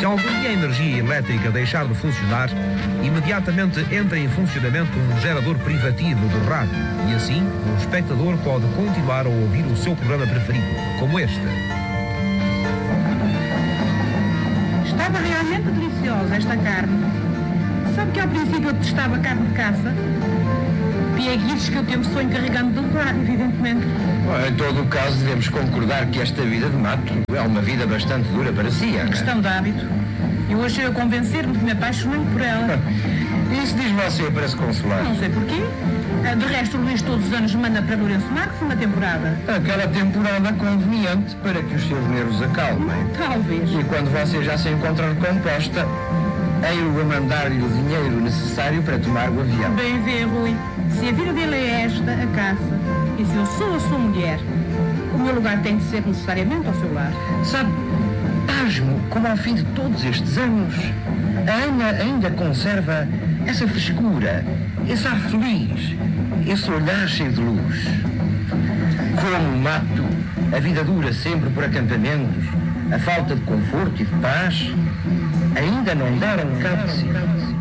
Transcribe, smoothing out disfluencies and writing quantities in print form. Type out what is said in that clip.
Se algum dia a energia elétrica deixar de funcionar, imediatamente entra em funcionamento um gerador privativo do rádio e assim o espectador pode continuar a ouvir o seu programa preferido, como este. Estava realmente deliciosa esta carne. Sabe que ao princípio eu testava carne de caça? Pieguices que eu tenho sonho carregando de levar, evidentemente. Em todo o caso, devemos concordar que esta vida de mato é uma vida bastante dura para si, Ana. Questão de hábito. Eu achei a convencer-me que me apaixonei por ela. Isso diz você para se consolar. Não sei porquê. De resto, o Luís todos os anos manda para Lourenço Marques uma temporada. Aquela temporada conveniente para que os seus nervos acalmem. Talvez. E quando você já se encontrar composta, eu a mandar-lhe o dinheiro necessário para tomar o avião. Bem vê, Rui. Se a vida dele é esta, a caça, e se eu sou a sua mulher, o meu lugar tem de ser necessariamente ao seu lado. Sabe, pasmo, como ao fim de todos estes anos, a Ana ainda conserva essa frescura, esse ar feliz, esse olhar cheio de luz. Como mato, a vida dura sempre por acampamentos, a falta de conforto e de paz ainda não deram cabo de si.